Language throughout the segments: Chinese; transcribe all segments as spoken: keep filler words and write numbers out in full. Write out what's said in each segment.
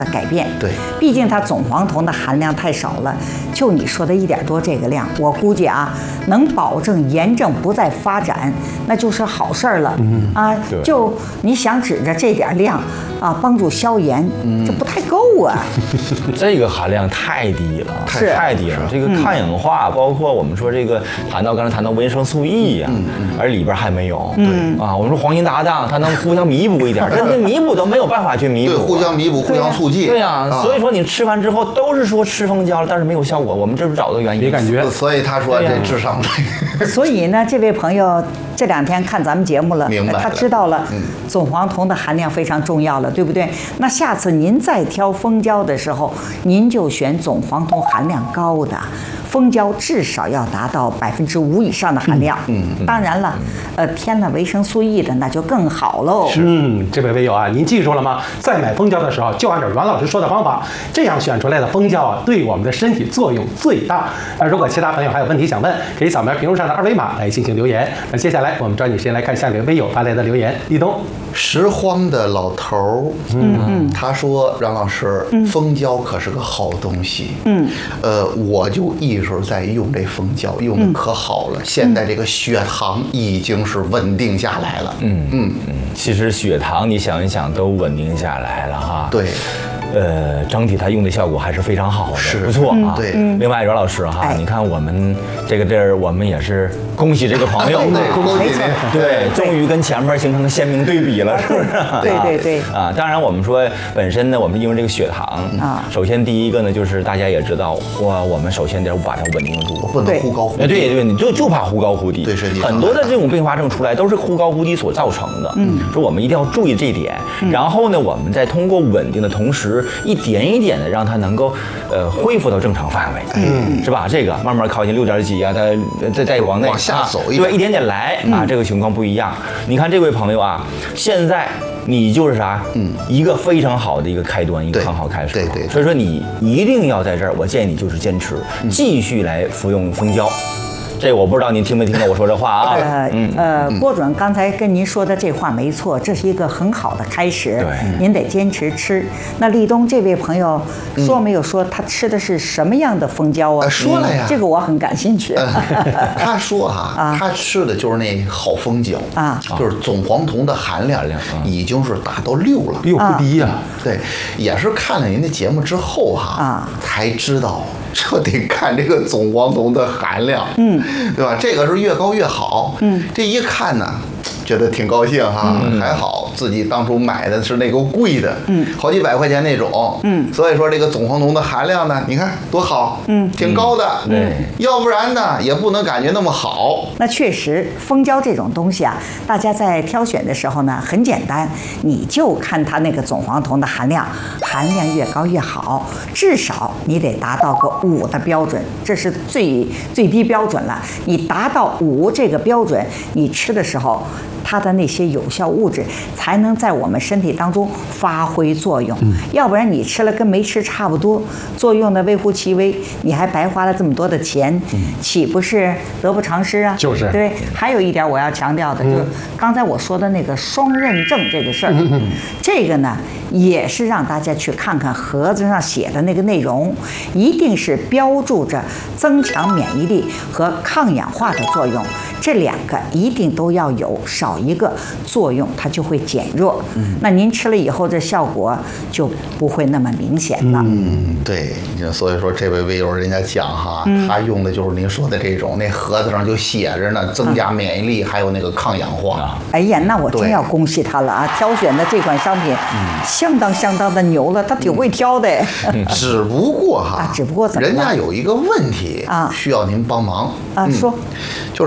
改变。 对， 毕竟它总黄酮的含量太少了，就你说的一点多这个量，我估计啊，能保证炎症不再发展，那就是好事儿了。嗯啊，就你想指着这点量啊帮助消炎，嗯、这不太够啊。 这个含量太低了， 是太低了。这个抗氧化，嗯、包括我们说这个谈到刚才谈到维生素 E 呀、啊，嗯嗯、而里边还没有。对、嗯、啊，我们说黄金搭档，它能互相弥补一点，这弥补都没有办法去弥补。 对，互相弥补，互相促进。 对呀、啊，所以说你吃完之后都是说吃蜂胶了，但是没有效果，我们这是找的原因。 没感觉。 所以他说这智商税。 所以呢，这位朋友这两天看咱们节目了， 明白了， 他知道了总黄酮的含量非常重要了，对不对？那下次您再挑蜂胶的时候，您就选总黄酮含量高的。蜂胶至少要达到百分之五以上的含量。嗯，嗯当然了，呃，添了维生素 E 的那就更好喽。 嗯，这位微友啊，您记住了吗？在买蜂胶的时候，就按照阮老师说的方法，这样选出来的蜂胶啊，对我们的身体作用最大。那如果其他朋友还有问题想问，可以扫描屏幕上的二维码来进行留言。那接下来我们抓紧时间来看下一位微友发来的留言。立冬， 拾荒的老头儿，嗯嗯，他说：“阮老师，蜂胶可是个好东西。嗯，呃，我就一直在用这蜂胶，用的可好了。现在这个血糖已经是稳定下来了。嗯嗯嗯，其实血糖你想一想都稳定下来了哈。 对。” 呃，整体它用的效果还是非常好的， 是不错啊。 对， 另外阮老师哈， 哎、 你看我们这个地儿，我们也是恭喜这个朋友， 对，恭喜您， 对，终于跟前面形成鲜明对比了，是不是？ 对对对。 啊，当然我们说本身呢，我们因为这个血糖啊，首先第一个呢，就是大家也知道，我我们首先得把它稳定住， 不能忽高忽低。 哎，对对，你就就怕忽高忽低。 对，身体很多的这种并发症出来都是忽高忽低所造成的。嗯，说我们一定要注意这一点。然后呢，我们再通过稳定的同时，一点一。一点的让它能够，呃，恢复到正常范围，嗯，是吧？这个慢慢靠近六点几啊，它再再往内往下走一点，对，一点点来啊，这个情况不一样。你看这位朋友啊，现在你就是啥，嗯，一个非常好的一个开端，一个很好开始， 对对。 所以说你一定要在这儿，我建议你就是坚持，继续来服用蜂胶。这个我不知道您听没听到我说这话啊？ 呃呃，郭准刚才跟您说的这话没错，这是一个很好的开始。 对， 您得坚持吃。那立冬这位朋友说没有说他吃的是什么样的蜂胶啊？ 说了呀， 这个我很感兴趣。 他说啊，他吃的就是那好蜂胶啊，就是总黄酮的含量已经是达到六了， 六不低呀。 对，也是看了您的节目之后哈，啊，才知道。这得看这个总黄酮的含量，嗯，对吧？这个是越高越好，嗯，这一看呢，觉得挺高兴哈，嗯、还好自己当初买的是那个贵的，嗯，好几百块钱那种，嗯，所以说这个总黄酮的含量呢，你看多好，嗯，挺高的， 对、嗯， 要不然呢也不能感觉那么好。 那确实，蜂胶这种东西啊，大家在挑选的时候呢，很简单，你就看它那个总黄酮的含量，含量越高越好，至少你得达到个五的标准，这是最最低标准了。你达到五这个标准，你吃的时候，它的那些有效物质才能在我们身体当中发挥作用。嗯、要不然你吃了跟没吃差不多，作用的微乎其微，你还白花了这么多的钱，嗯、岂不是得不偿失啊？ 就是。 对，还有一点我要强调的，嗯、就是刚才我说的那个双认证这个事儿，嗯、这个呢也是让大家去看看盒子上写的那个内容，一定是标注着增强免疫力和抗氧化的作用，这两个一定都要有，少一个作用它就会减弱。嗯，那您吃了以后这效果就不会那么明显了。 嗯，对，所以说这位微友人家讲哈，嗯、他用的就是您说的这种，那盒子上就写着呢，增加免疫力，嗯、还有那个抗氧化。 哎呀，那我真要恭喜他了啊！挑选的这款商品，嗯、相当相当的牛了，他挺会挑的。 嗯、只不过哈， 啊，只不过怎么人家有一个问题啊，需要您帮忙啊， 嗯、 说， 就是。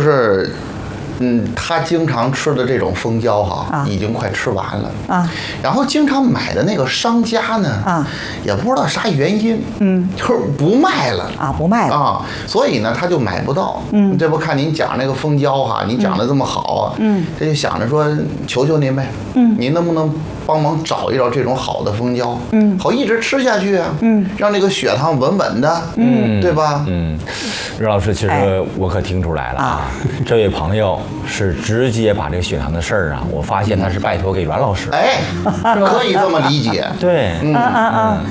嗯，他经常吃的这种蜂胶哈，啊、已经快吃完了啊。然后经常买的那个商家呢，啊，也不知道啥原因，嗯，就是不卖了啊，不卖了啊。所以呢，他就买不到。嗯，这不看您讲那个蜂胶哈，你讲的这么好，嗯，这就想着说求求您呗，嗯，您能不能帮忙找一找这种好的蜂胶，嗯，好一直吃下去啊，嗯，让这个血糖稳稳的，嗯，对吧？ 嗯，任老师，其实我可听出来了啊，这位朋友是直接把这个血糖的事儿啊，我发现他是拜托给阮老师， 哎，可以这么理解， 对，嗯嗯嗯。